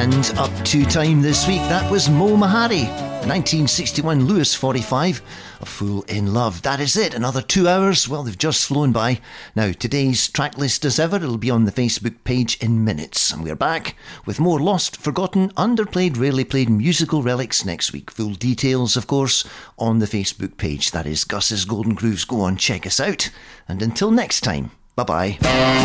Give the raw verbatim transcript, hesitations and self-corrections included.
And up to time this week, that was Mo Mahari. nineteen sixty-one Lewis forty-five, A Fool in Love. That is it, another two hours. Well, they've just flown by. Now, today's track list as ever, it'll be on the Facebook page in minutes. And we're back with more lost, forgotten, underplayed, rarely played musical relics next week. Full details, of course, on the Facebook page. That is Gus's Golden Grooves. Go on, check us out. And until next time, bye-bye.